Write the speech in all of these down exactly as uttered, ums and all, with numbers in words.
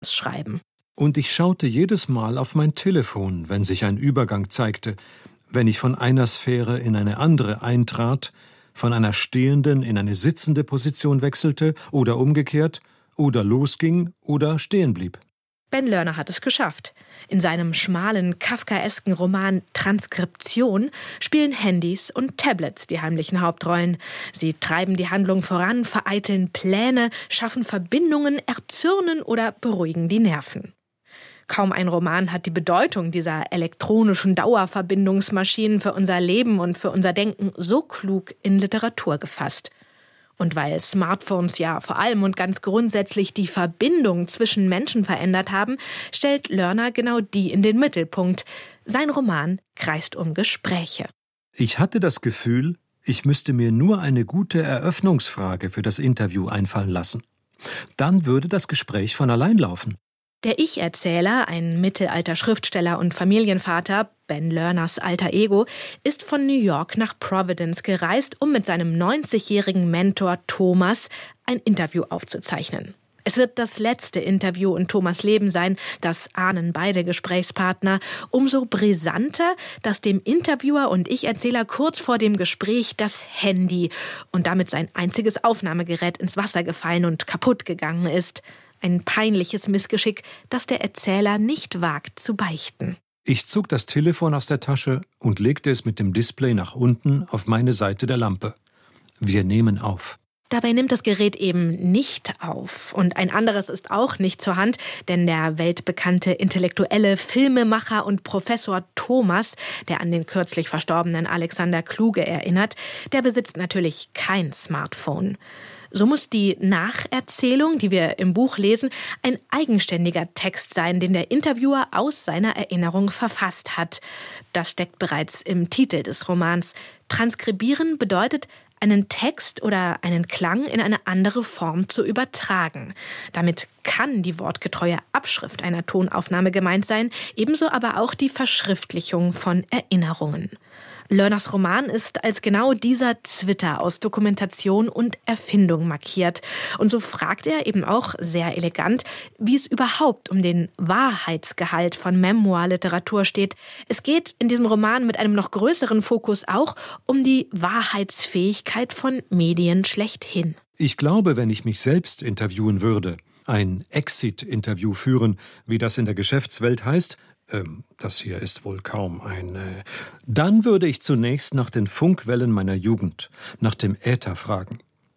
schreiben. Und ich schaute jedes Mal auf mein Telefon, wenn sich ein Übergang zeigte, wenn ich von einer Sphäre in eine andere eintrat, von einer stehenden in eine sitzende Position wechselte oder umgekehrt, oder losging oder stehen blieb. Ben Lerner hat es geschafft. In seinem schmalen, kafkaesken Roman Transkription spielen Handys und Tablets die heimlichen Hauptrollen. Sie treiben die Handlung voran, vereiteln Pläne, schaffen Verbindungen, erzürnen oder beruhigen die Nerven. Kaum ein Roman hat die Bedeutung dieser elektronischen Dauerverbindungsmaschinen für unser Leben und für unser Denken so klug in Literatur gefasst. Und weil Smartphones ja vor allem und ganz grundsätzlich die Verbindung zwischen Menschen verändert haben, stellt Lerner genau die in den Mittelpunkt. Sein Roman kreist um Gespräche. Ich hatte das Gefühl, ich müsste mir nur eine gute Eröffnungsfrage für das Interview einfallen lassen. Dann würde das Gespräch von allein laufen. Der Ich-Erzähler, ein Mittelalter-Schriftsteller und Familienvater, Ben Lerners alter Ego, ist von New York nach Providence gereist, um mit seinem neunzigjährigen Mentor Thomas ein Interview aufzuzeichnen. Es wird das letzte Interview in Thomas' Leben sein, das ahnen beide Gesprächspartner. Umso brisanter, dass dem Interviewer und Ich-Erzähler kurz vor dem Gespräch das Handy und damit sein einziges Aufnahmegerät ins Wasser gefallen und kaputt gegangen ist. Ein peinliches Missgeschick, das der Erzähler nicht wagt zu beichten. Ich zog das Telefon aus der Tasche und legte es mit dem Display nach unten auf meine Seite der Lampe. Wir nehmen auf. Dabei nimmt das Gerät eben nicht auf. Und ein anderes ist auch nicht zur Hand, denn der weltbekannte intellektuelle Filmemacher und Professor Thomas, der an den kürzlich verstorbenen Alexander Kluge erinnert, der besitzt natürlich kein Smartphone. So muss die Nacherzählung, die wir im Buch lesen, ein eigenständiger Text sein, den der Interviewer aus seiner Erinnerung verfasst hat. Das steckt bereits im Titel des Romans. Transkribieren bedeutet, einen Text oder einen Klang in eine andere Form zu übertragen. Damit kann die wortgetreue Abschrift einer Tonaufnahme gemeint sein, ebenso aber auch die Verschriftlichung von Erinnerungen. Lerners Roman ist als genau dieser Zwitter aus Dokumentation und Erfindung markiert. Und so fragt er eben auch sehr elegant, wie es überhaupt um den Wahrheitsgehalt von Memoir-Literatur steht. Es geht in diesem Roman mit einem noch größeren Fokus auch um die Wahrheitsfähigkeit von Medien schlechthin. Ich glaube, wenn ich mich selbst interviewen würde, ein Exit-Interview führen, wie das in der Geschäftswelt heißt, Ähm, das hier ist wohl kaum ein... Äh, dann würde ich zunächst nach den Funkwellen meiner Jugend, nach dem Äther fragen.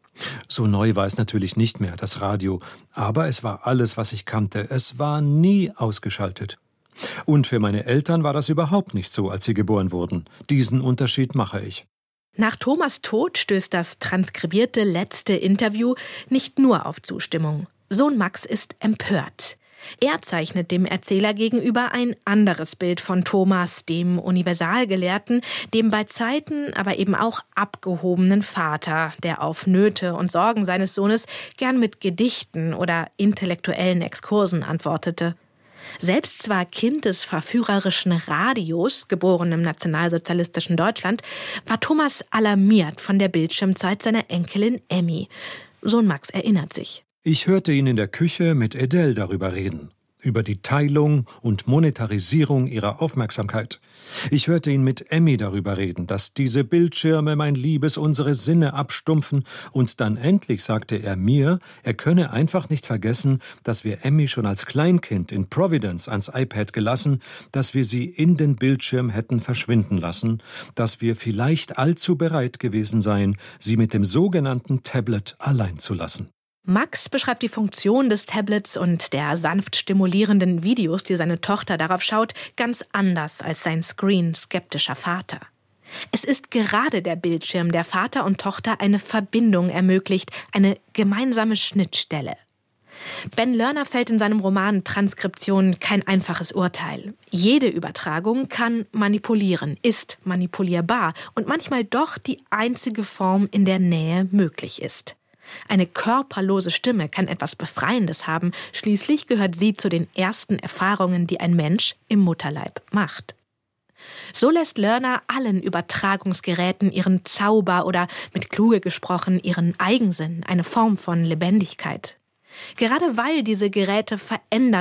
So neu war es natürlich nicht mehr, das Radio, aber es war alles, was ich kannte. Es war nie ausgeschaltet. Und für meine Eltern war das überhaupt nicht so, als sie geboren wurden. Diesen Unterschied mache ich. Nach Thomas' Tod stößt das transkribierte letzte Interview nicht nur auf Zustimmung. Sohn Max ist empört. Er zeichnet dem Erzähler gegenüber ein anderes Bild von Thomas, dem Universalgelehrten, dem bei Zeiten aber eben auch abgehobenen Vater, der auf Nöte und Sorgen seines Sohnes gern mit Gedichten oder intellektuellen Exkursen antwortete. Selbst zwar Kind des verführerischen Radios, geboren im nationalsozialistischen Deutschland, war Thomas alarmiert von der Bildschirmzeit seiner Enkelin Emmy. Sohn Max erinnert sich. Ich hörte ihn in der Küche mit Edel darüber reden, über die Teilung und Monetarisierung ihrer Aufmerksamkeit. Ich hörte ihn mit Emmy darüber reden, dass diese Bildschirme, mein Liebes, unsere Sinne abstumpfen, und dann endlich sagte er mir, er könne einfach nicht vergessen, dass wir Emmy schon als Kleinkind in Providence ans iPad gelassen, dass wir sie in den Bildschirm hätten verschwinden lassen, dass wir vielleicht allzu bereit gewesen seien, sie mit dem sogenannten Tablet allein zu lassen. Max beschreibt die Funktion des Tablets und der sanft stimulierenden Videos, die seine Tochter darauf schaut, ganz anders als sein screen-skeptischer Vater. Es ist gerade der Bildschirm, der Vater und Tochter eine Verbindung ermöglicht, eine gemeinsame Schnittstelle. Ben Lerner fällt in seinem Roman Transkription kein einfaches Urteil. Jede Übertragung kann manipulieren, ist manipulierbar und manchmal doch die einzige Form, in der Nähe möglich ist. Eine körperlose Stimme kann etwas Befreiendes haben. Schließlich gehört sie zu den ersten Erfahrungen, die ein Mensch im Mutterleib macht. So lässt Lerner allen Übertragungsgeräten ihren Zauber oder, mit Kluge gesprochen, ihren Eigensinn, eine Form von Lebendigkeit. Gerade weil diese Geräte verändern